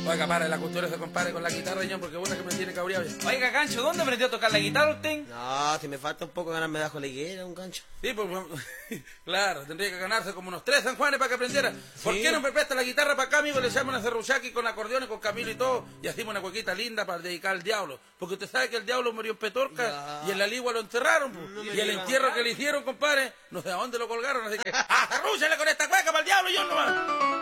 Oiga, pare, la cuestión se compare con la guitarra, ñón, porque buena que me tiene cabreado ya. Oiga, Gancho, ¿dónde aprendió a tocar la guitarra usted? No, si me falta un poco ganarme bajo la higuera, un gancho. Sí, pues, claro, tendría que ganarse como unos 3 San Juanes para que aprendiera. ¿Por qué no me presta la guitarra para acá, amigo? Le echamos una serruchaki con acordeones, con Camilo y todo, y hacemos una cuequita linda para dedicar al diablo. Porque usted sabe que el diablo murió en Petorca y en la ligua lo enterraron, pues. Y el entierro que le hicieron, compadre, no sé a dónde lo colgaron, así que ¡ah, serrúchale con esta cueca para el diablo, yo nomás!